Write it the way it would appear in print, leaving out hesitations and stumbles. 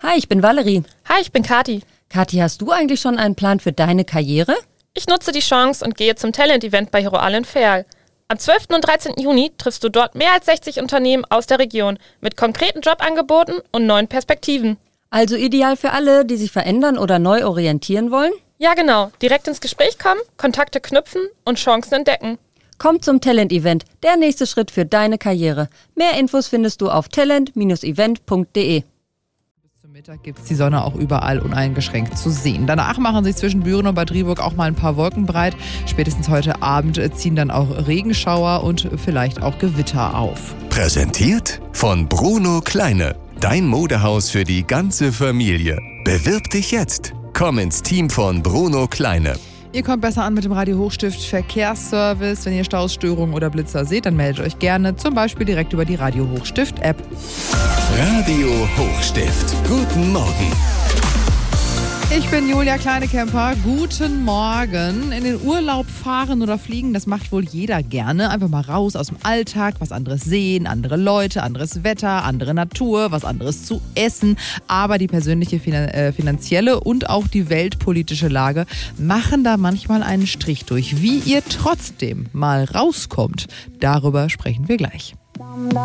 Hi, ich bin Valerie. Hi, ich bin Kathi. Kathi, hast du eigentlich schon einen Plan für deine Karriere? Ich nutze die Chance und gehe zum Talent-Event bei Hero Allen Verl. Am 12. und 13. Juni triffst du dort mehr als 60 Unternehmen aus der Region mit konkreten Jobangeboten und neuen Perspektiven. Also ideal für alle, die sich verändern oder neu orientieren wollen? Ja, genau. Direkt ins Gespräch kommen, Kontakte knüpfen und Chancen entdecken. Komm zum Talent-Event, der nächste Schritt für deine Karriere. Mehr Infos findest du auf talent-event.de. Zum Mittag gibt es die Sonne auch überall uneingeschränkt zu sehen. Danach machen sich zwischen Büren und Bad Driburg auch mal ein paar Wolken breit. Spätestens heute Abend ziehen dann auch Regenschauer und vielleicht auch Gewitter auf. Präsentiert von Bruno Kleine. Dein Modehaus für die ganze Familie. Bewirb dich jetzt. Komm ins Team von Bruno Kleine. Ihr kommt besser an mit dem Radio Hochstift Verkehrsservice. Wenn ihr Staus, Störungen oder Blitzer seht, dann meldet euch gerne, zum Beispiel direkt über die Radio Hochstift App. Radio Hochstift. Guten Morgen. Ich bin Julia Kleinekemper. Guten Morgen. In den Urlaub fahren oder fliegen, das macht wohl jeder gerne. Einfach mal raus aus dem Alltag, was anderes sehen, andere Leute, anderes Wetter, andere Natur, was anderes zu essen. Aber die persönliche finanzielle und auch die weltpolitische Lage machen da manchmal einen Strich durch. Wie ihr trotzdem mal rauskommt, darüber sprechen wir gleich.